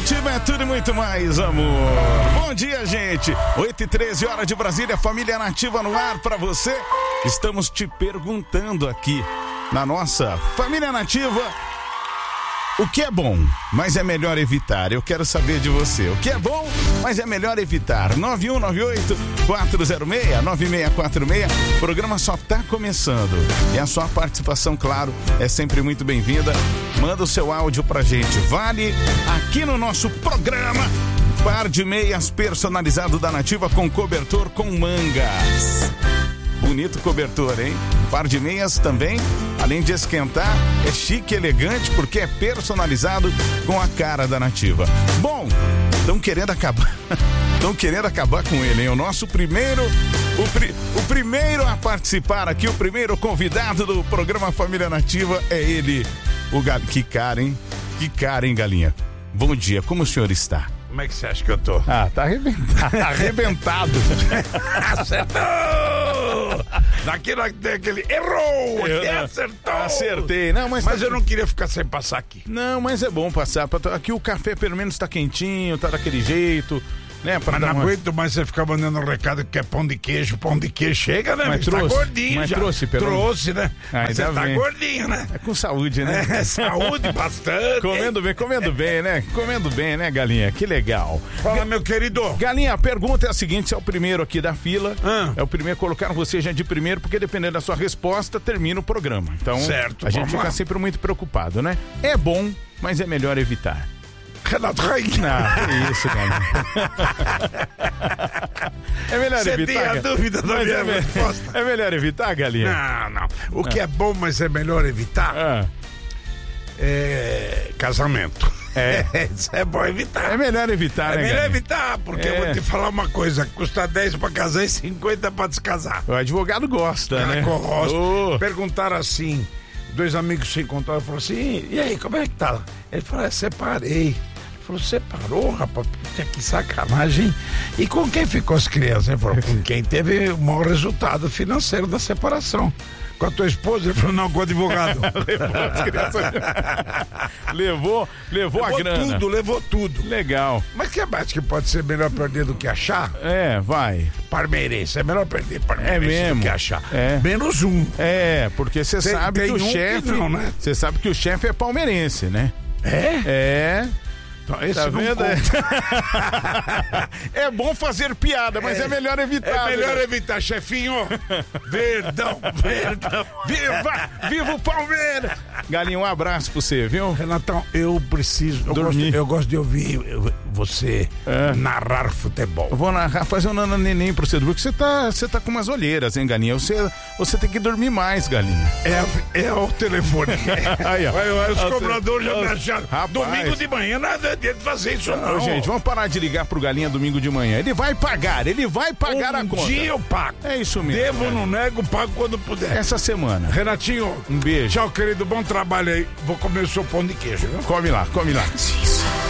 Nativa é tudo e muito mais, amor. Bom dia, gente. 8h13, hora de Brasília, família Nativa no ar pra você. Estamos te perguntando aqui na nossa família Nativa o que é bom, mas é melhor evitar. Eu quero saber de você. O que é bom, mas é melhor evitar. 9198-406-9646. O programa só tá começando. E a sua participação, claro, é sempre muito bem-vinda. Manda o seu áudio pra gente. Vale aqui no nosso programa. Par de meias personalizado da Nativa com cobertor com mangas. Bonito cobertor, hein? Par de meias também, além de esquentar, é chique e elegante porque é personalizado com a cara da Nativa. Bom, estão querendo acabar com ele, hein? O nosso primeiro, o primeiro a participar aqui, o primeiro convidado do programa Família Nativa é ele, o Galinha. Que cara, hein? Que cara, hein, Galinha? Bom dia, como o senhor está? Como é que você acha que eu tô? Ah, tá arrebentado. Tá arrebentado. Acertou! Daquele errou! Acertou! Acertei. Não, mas eu não queria ficar sem passar aqui. Não, mas é bom passar. Aqui o café pelo menos tá quentinho, tá daquele jeito. Né, mas não aguento mais você ficar mandando um recado que é pão de queijo chega, né? Mas trouxe, tá gordinho mas já. Trouxe, né? Mas você tá gordinho, né? É com saúde, né? É, saúde bastante. Comendo bem, né? Comendo bem, né, Galinha? Que legal. Fala, meu querido. Galinha, a pergunta é a seguinte, você é o primeiro aqui da fila. É o primeiro, colocaram você já de primeiro, porque dependendo da sua resposta, termina o programa. Então, certo, a gente fica sempre muito preocupado, né? É bom, mas é melhor evitar. Renato Reis. Não, que isso, cara. É melhor evitar. Você tem a dúvida da minha resposta. É melhor evitar, Galinha? Não. O que é bom, mas é melhor evitar é casamento. Isso é bom evitar. É melhor evitar, né? É melhor evitar, porque eu vou te falar uma coisa: custa 10 pra casar e 50 pra descasar. O advogado gosta, né? Gosta. Perguntaram assim: 2 amigos se encontraram e falaram assim: e aí, como é que tá? Ele falou: separei. Ele falou: separou, rapaz? Puta, que sacanagem. E com quem ficou as crianças? Ele falou: com quem teve o maior resultado financeiro da separação. Com a tua esposa? Ele falou: não, com o advogado. Levou as crianças. levou a grana. Levou tudo. Legal. Mas que acho que pode ser melhor perder do que achar? Vai. Parmeirense, é melhor perder parmeirense do que achar. Menos um. Porque você sabe que o chefe... né? Você sabe que o chefe é palmeirense, né? Então, tá vendo? É bom fazer piada, mas é melhor evitar. É melhor evitar, chefinho. Verdão. Viva o Palmeiras! Galinha, um abraço pra você, viu? Renatão, eu preciso dormir. Eu gosto de ouvir você narrar futebol. Eu vou narrar, fazer um nananeném pro você, porque você tá com umas olheiras, hein, Galinha? Você tem que dormir mais, Galinha. É o telefone. Aí, ó. Os cobradores já me acharam. Domingo de manhã nada de fazer isso não. Gente, vamos parar de ligar pro Galinha domingo de manhã. Ele vai pagar a conta. Um dia eu pago. É isso mesmo. Devo, não nego, pago quando puder. Essa semana. Renatinho, um beijo. Tchau, querido, bom trabalho aí. Vou comer o seu pão de queijo, viu? Come lá. Isso.